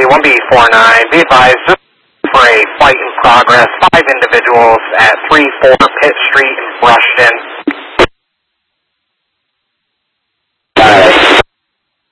1B49, be advised, this is for a flight in progress, 5 individuals at 34 Pitt Street in Brushton.